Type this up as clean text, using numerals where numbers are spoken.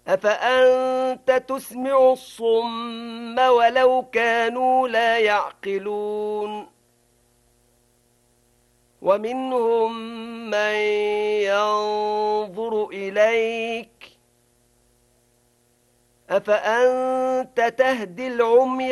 أفأنت تسمع الصم ولو كانوا لا يعقلون ومنهم من ينظر إليك أفأنت تهدي العمي